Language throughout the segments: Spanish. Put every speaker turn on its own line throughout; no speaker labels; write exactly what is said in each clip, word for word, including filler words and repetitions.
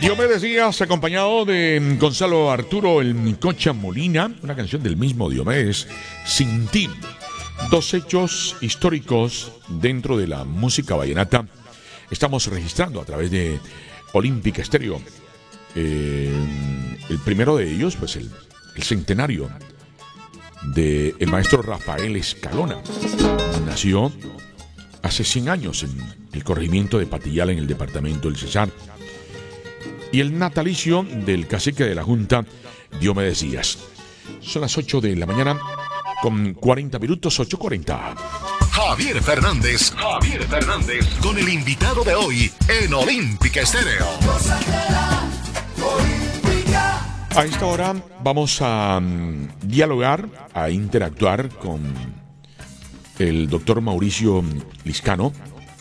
Diomedes Díaz, acompañado de Gonzalo Arturo El Cocha Molina, una canción del mismo Diomedes, Sin Ti. Dos hechos históricos dentro de la música vallenata. Estamos registrando a través de Olímpica Estéreo. Eh, el primero de ellos, pues el, el centenario del maestro Rafael Escalona. Nació hace cien años en el corregimiento de Patillal, en el departamento del Cesar. Y el natalicio del cacique de la Junta, Diomedes Díaz. Son las ocho de la mañana con cuarenta minutos, ocho cuarenta.
Javier Fernández, Javier Fernández, con el invitado de hoy en Olímpica Estéreo.
A esta hora vamos a um, dialogar, a interactuar con el doctor Mauricio Liscano,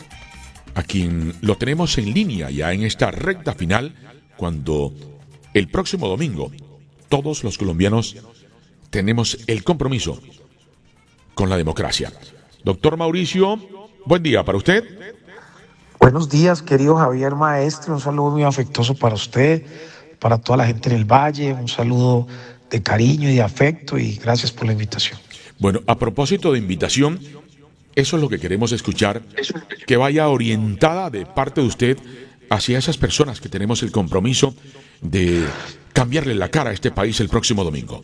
a quien lo tenemos en línea ya en esta recta final, cuando el próximo domingo todos los colombianos tenemos el compromiso con la democracia. Doctor Mauricio, buen día para usted.
Buenos días, querido Javier Maestro, un saludo muy afectuoso para usted, para toda la gente en el Valle, un saludo de cariño y de afecto y gracias por la invitación.
Bueno, a propósito de invitación, eso es lo que queremos escuchar, que vaya orientada de parte de usted hacia esas personas que tenemos el compromiso de cambiarle la cara a este país el próximo domingo.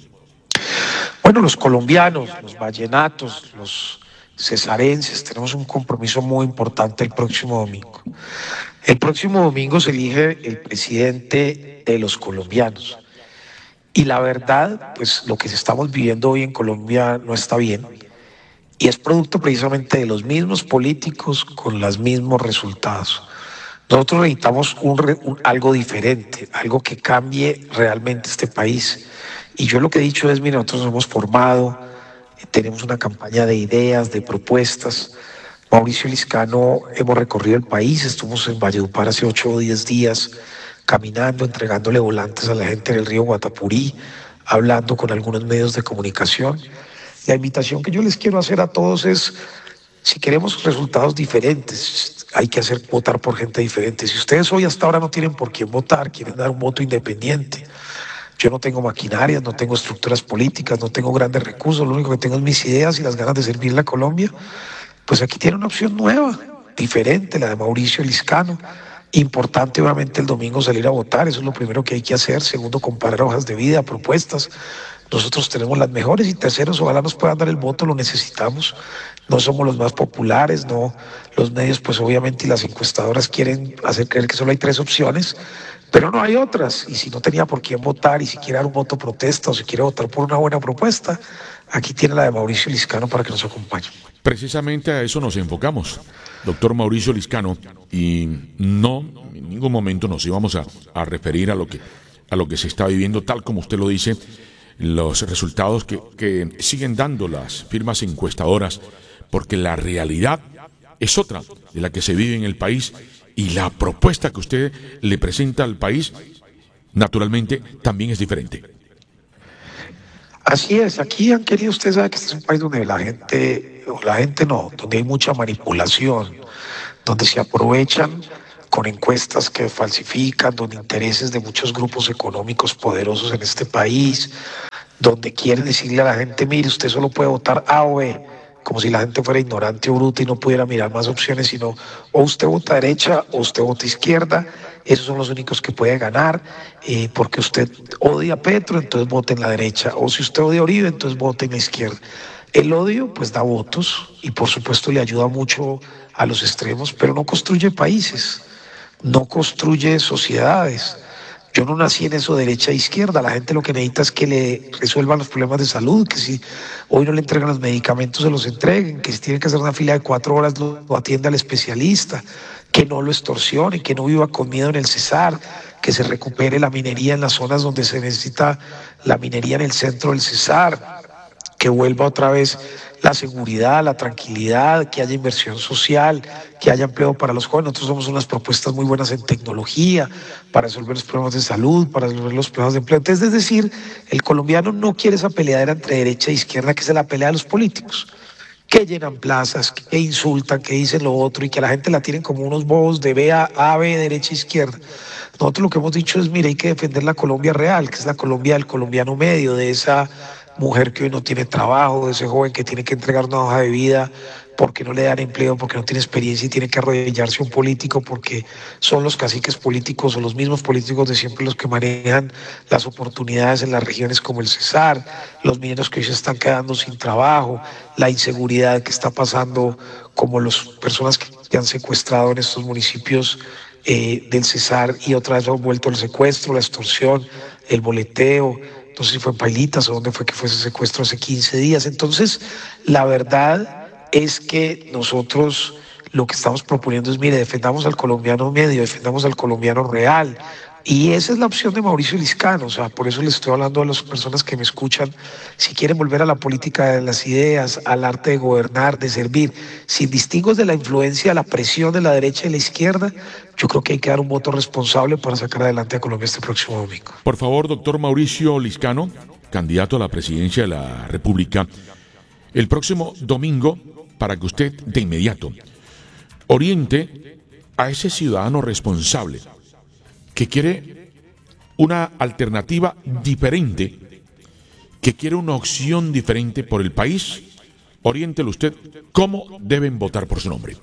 Bueno, los colombianos, los vallenatos, los cesarenses, tenemos un compromiso muy importante el próximo domingo. El próximo domingo se elige el presidente de los colombianos. Y la verdad, pues lo que estamos viviendo hoy en Colombia no está bien. Y es producto precisamente de los mismos políticos con los mismos resultados. Nosotros necesitamos un, un, algo diferente, algo que cambie realmente este país. Y yo lo que he dicho es, mire, nosotros nos hemos formado, tenemos una campaña de ideas, de propuestas. Mauricio Liscano, hemos recorrido el país, estuvimos en Valledupar hace ocho o diez días, caminando, entregándole volantes a la gente en el río Guatapurí, hablando con algunos medios de comunicación. La invitación que yo les quiero hacer a todos es, si queremos resultados diferentes, hay que hacer votar por gente diferente. Si ustedes hoy hasta ahora no tienen por quién votar, quieren dar un voto independiente. Yo no tengo maquinarias, no tengo estructuras políticas, no tengo grandes recursos, lo único que tengo es mis ideas y las ganas de servirle a Colombia. Pues aquí tiene una opción nueva, diferente, la de Mauricio Liscano. Importante, obviamente, el domingo salir a votar, eso es lo primero que hay que hacer. Segundo, comparar hojas de vida, propuestas. Nosotros tenemos las mejores. Y tercero, ojalá nos puedan dar el voto, lo necesitamos. No somos los más populares, no. Los medios, pues obviamente, y las encuestadoras quieren hacer creer que solo hay tres opciones, pero no hay otras. Y si no tenía por quién votar, y si quiere dar un voto protesta, o si quiere votar por una buena propuesta, aquí tiene la de Mauricio Liscano para que nos acompañe.
Precisamente a eso nos enfocamos, doctor Mauricio Liscano, y no en ningún momento nos íbamos a, a referir a lo que a lo que se está viviendo, tal como usted lo dice, los resultados que, que siguen dando las firmas encuestadoras, porque la realidad es otra de la que se vive en el país, y la propuesta que usted le presenta al país, naturalmente, también es diferente.
Así es, aquí han querido, usted sabe que este es un país donde la gente, o la gente no, donde hay mucha manipulación, donde se aprovechan con encuestas que falsifican, donde intereses de muchos grupos económicos poderosos en este país, donde quieren decirle a la gente, mire, usted solo puede votar A o B, como si la gente fuera ignorante o bruta y no pudiera mirar más opciones, sino o usted vota derecha o usted vota izquierda. Esos son los únicos que puede ganar, eh, porque usted odia a Petro, entonces vote en la derecha, o si usted odia a Uribe, entonces vote en la izquierda. El odio pues da votos y por supuesto le ayuda mucho a los extremos, pero no construye países, no construye sociedades. Yo no nací en eso derecha e izquierda. La gente lo que necesita es que le resuelvan los problemas de salud, que si hoy no le entregan los medicamentos se los entreguen, que si tiene que hacer una fila de cuatro horas lo, lo atienda al especialista, que no lo extorsionen, que no viva con miedo en el Cesar, que se recupere la minería en las zonas donde se necesita la minería en el centro del Cesar, que vuelva otra vez la seguridad, la tranquilidad, que haya inversión social, que haya empleo para los jóvenes. Nosotros somos unas propuestas muy buenas en tecnología, para resolver los problemas de salud, para resolver los problemas de empleo. Entonces, es decir, el colombiano no quiere esa peleadera entre derecha e izquierda, que es la pelea de los políticos. que llenan plazas, que insultan, que dicen lo otro y que a la gente la tienen como unos bobos de B a A, B, derecha, izquierda. Nosotros lo que hemos dicho es, mire, hay que defender la Colombia real, que es la Colombia del colombiano medio, de esa mujer que hoy no tiene trabajo, de ese joven que tiene que entregar una hoja de vida porque no le dan empleo, porque no tiene experiencia y tiene que arrodillarse a un político porque son los caciques políticos o los mismos políticos de siempre los que manejan las oportunidades en las regiones como el Cesar, los mineros que hoy se están quedando sin trabajo, la inseguridad que está pasando, como las personas que han secuestrado en estos municipios eh, del Cesar y otra vez han vuelto el secuestro, la extorsión, el boleteo. No sé si fue en Pailitas o dónde fue que fue ese secuestro hace quince días. Entonces, la verdad es que nosotros lo que estamos proponiendo es, mire, defendamos al colombiano medio, defendamos al colombiano real. Y esa es la opción de Mauricio Liscano. O sea, por eso les estoy hablando a las personas que me escuchan. Si quieren volver a la política de las ideas, al arte de gobernar, de servir, sin distingos de la influencia, la presión de la derecha y la izquierda, yo creo que hay que dar un voto responsable para sacar adelante a Colombia este próximo domingo.
Por favor, doctor Mauricio Liscano, candidato a la presidencia de la República, el próximo domingo, para que usted de inmediato oriente a ese ciudadano responsable que quiere una alternativa diferente, que quiere una opción diferente por el país, oriéntelo usted cómo deben votar por su nombre.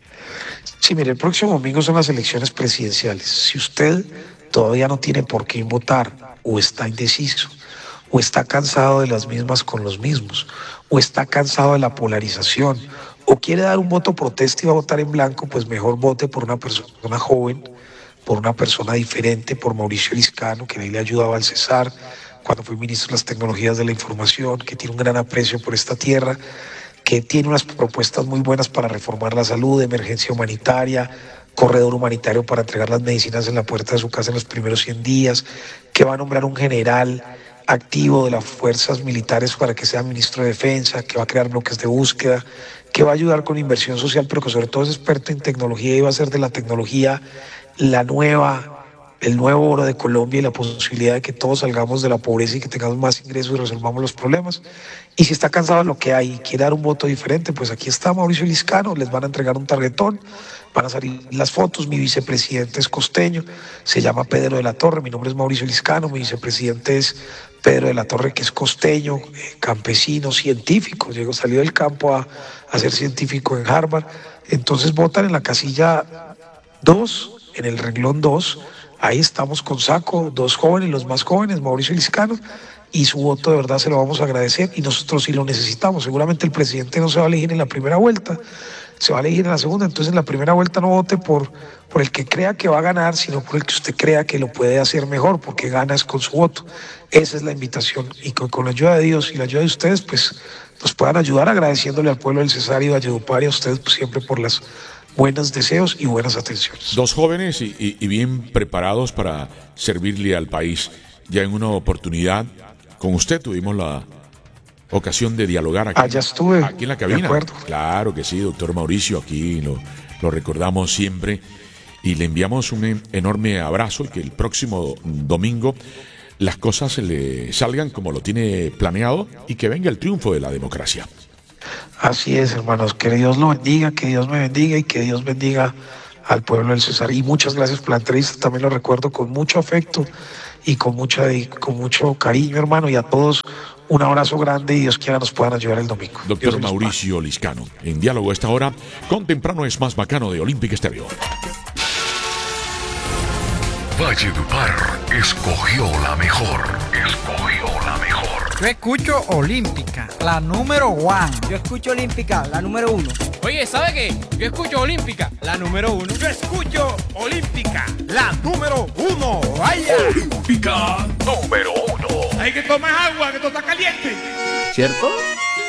Sí, mire, el próximo domingo son las elecciones presidenciales. Si usted todavía no tiene por qué votar, o está indeciso, o está cansado de las mismas con los mismos, o está cansado de la polarización, o quiere dar un voto protesta y va a votar en blanco, pues mejor vote por una persona joven, por una persona diferente, por Mauricio Liscano, que ahí le ayudaba al Cesar cuando fue ministro de las Tecnologías de la Información, que tiene un gran aprecio por esta tierra, que tiene unas propuestas muy buenas para reformar la salud, emergencia humanitaria, corredor humanitario para entregar las medicinas en la puerta de su casa en los primeros cien días, que va a nombrar un general activo de las fuerzas militares para que sea ministro de Defensa, que va a crear bloques de búsqueda, que va a ayudar con inversión social, pero que sobre todo es experto en tecnología y va a hacer de la tecnología la nueva, el nuevo oro de Colombia y la posibilidad de que todos salgamos de la pobreza y que tengamos más ingresos y resolvamos los problemas. Y si está cansado de lo que hay y quiere dar un voto diferente, pues aquí está Mauricio Liscano, les van a entregar un tarjetón, van a salir las fotos, mi vicepresidente es costeño, se llama Pedro de la Torre, mi nombre es Mauricio Liscano, mi vicepresidente es Pedro de la Torre, que es costeño, eh, campesino, científico, llegó, salió del campo a, a ser científico en Harvard. Entonces votan en la casilla dos, en el renglón dos, ahí estamos con saco, dos jóvenes, los más jóvenes, Mauricio Liscano, y su voto de verdad se lo vamos a agradecer y nosotros sí lo necesitamos. Seguramente el presidente no se va a elegir en la primera vuelta, se va a elegir en la segunda, entonces en la primera vuelta no vote por, por el que crea que va a ganar, sino por el que usted crea que lo puede hacer mejor, porque gana es con su voto. Esa es la invitación, y con, con la ayuda de Dios y la ayuda de ustedes, pues nos puedan ayudar, agradeciéndole al pueblo del Cesar y Valledupar y a ustedes pues, siempre por las buenos deseos y buenas atenciones.
Dos jóvenes y, y, y bien preparados para servirle al país. Ya en una oportunidad con usted tuvimos la ocasión de dialogar aquí,
Allá estuve,
aquí en la cabina.
De acuerdo.
Claro que sí, doctor Mauricio, aquí lo, lo recordamos siempre y le enviamos un enorme abrazo y que el próximo domingo las cosas se le salgan como lo tiene planeado y que venga el triunfo de la democracia.
Así es, hermanos, que Dios lo bendiga, que Dios me bendiga y que Dios bendiga al pueblo del Cesar. Y muchas gracias por la entrevista, también lo recuerdo con mucho afecto y con, mucha, y con mucho cariño, hermano, y a todos un abrazo grande y Dios quiera nos puedan ayudar el domingo.
Doctor Mauricio Liscano, en diálogo a esta hora con Temprano es Más Bacano de Olímpica Estéreo.
Valledupar escogió la mejor. Escogió la mejor.
Yo escucho Olímpica, la número one.
Yo escucho Olímpica, la número uno.
Oye, ¿sabe qué? Yo escucho Olímpica, la número uno.
Yo escucho Olímpica, la número uno. ¡Vaya!
Olímpica número uno.
Hay que tomar agua, que esto está caliente.
¿Cierto?